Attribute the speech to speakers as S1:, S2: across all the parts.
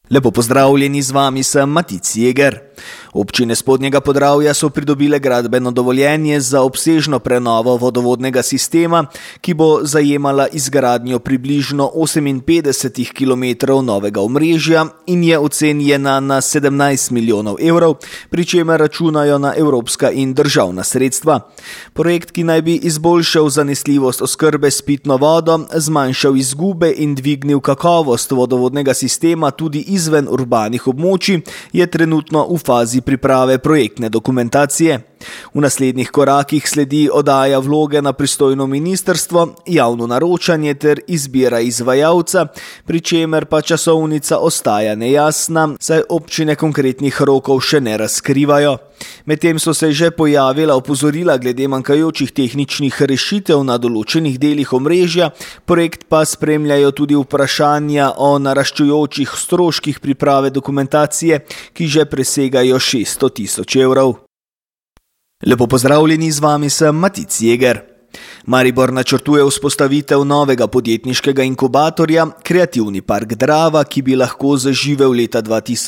S1: Lepo pozdravljeni, z vami sem Matic Jeger. Občine Spodnjega Podravja so pridobile gradbeno dovoljenje za obsežno prenovo vodovodnega sistema, ki bo zajemala izgradnjo približno 58 kilometrov novega omrežja in je ocenjena na 17 milijonov evrov, pri čemer računajo na evropska in državna sredstva. Projekt, ki naj bi izboljšal zanesljivost oskrbe s pitno vodo, zmanjšal izgube in dvignil kakovost vodovodnega sistema tudi izven urbanih območij, je trenutno v fazi priprave projektne dokumentacije. V naslednjih korakih sledi oddaja vloge na pristojno ministrstvo, javno naročanje ter izbira izvajalca, pri čemer pa časovnica ostaja nejasna, saj občine konkretnih rokov še ne razkrivajo. Medtem so se že pojavila opozorila glede manjkajočih tehničnih rešitev na določenih delih omrežja, projekt pa spremljajo tudi vprašanja o naraščujočih stroških priprave dokumentacije, ki že presegajo 600 tisoč evrov. Lepo pozdravljeni, z vami sem Matic Jeger. Maribor načrtuje vzpostavitev novega podjetniškega inkubatorja Kreativni park Drava, ki bi lahko zaživel leta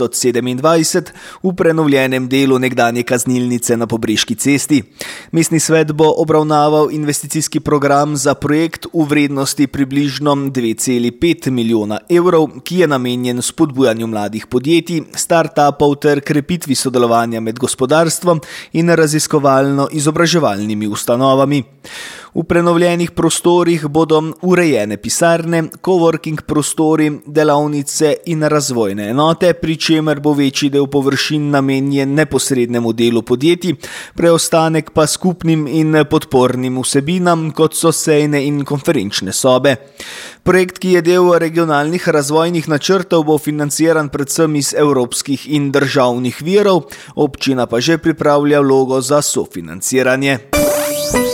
S1: 2027 v prenovljenem delu nekdanje kaznilnice na Pobreški cesti. Mestni svet bo obravnaval investicijski program za projekt v vrednosti približno 2,5 milijona evrov, ki je namenjen spodbujanju mladih podjetij, start-upov ter krepitvi sodelovanja med gospodarstvom in raziskovalno-izobraževalnimi ustanovami. V prenovljenih prostorih bodo urejene pisarne, coworking prostori, delavnice in razvojne enote, pri čemer bo večji del površin namenjen neposrednemu delu podjetij, preostanek pa skupnim in podpornim vsebinam, kot so sejne in konferenčne sobe. Projekt, ki je del regionalnih razvojnih načrtov, bo financiran predvsem iz evropskih in državnih virov, občina pa že pripravlja vlogo za sofinanciranje.